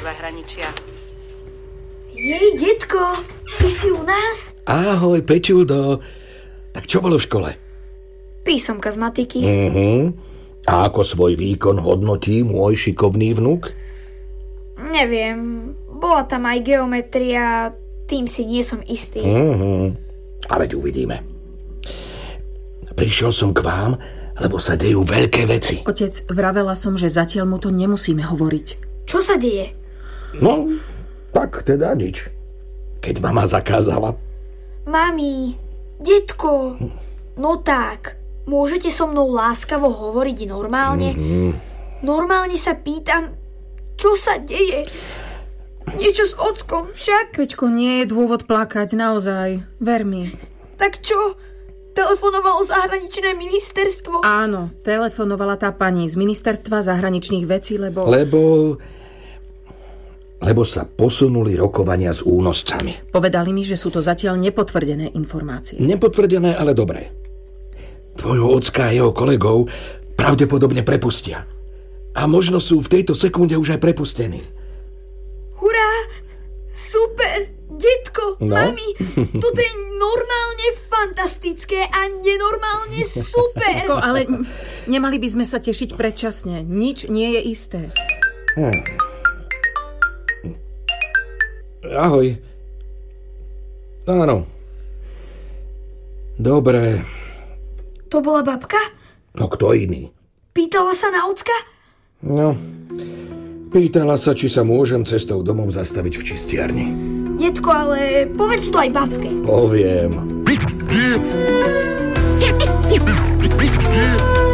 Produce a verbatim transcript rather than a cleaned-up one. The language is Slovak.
zahraničia. Jej, detko, ty si u nás? Ahoj, Peťudo. Tak čo bolo v škole? Písomka z matiky. Uh-huh. A ako svoj výkon hodnotí môj šikovný vnuk? Neviem, bola tam aj geometria, tým si nie som istý. Uh-huh. A veď uvidíme. Prišiel som k vám, lebo sa dejú veľké veci. Otec, vravela som, že zatiaľ mu to nemusíme hovoriť. Čo sa deje? No, tak teda nič. Keď mama zakázala. Mami, detko, no tak, môžete so mnou láskavo hovoriť normálne? Mm-hmm. Normálne sa pýtam, čo sa deje? Niečo s ockom však? Peťko, nie je dôvod plakať, naozaj. Ver mi. Tak čo? Telefonovalo zahraničné ministerstvo? Áno, telefonovala tá pani z ministerstva zahraničných vecí, lebo... Lebo... Lebo sa posunuli rokovania s únoscami. Povedali mi, že sú to zatiaľ nepotvrdené informácie. Nepotvrdené, ale dobré. Tvojho ocka a jeho kolegov pravdepodobne prepustia. A možno sú v tejto sekunde už aj prepustení. Hurá! Super! Detko, no? Mami, toto je normálne fantastické a nenormálne super. Detko, ale nemali by sme sa tešiť predčasne. Nič nie je isté. Hm. Ahoj. Áno. Dobre. To bola babka? No kto iný? Pýtala sa na ocka? No, pýtala sa, či sa môžem cestou domov zastaviť v čistiarni. Detko, ale povedz to aj babke. Poviem.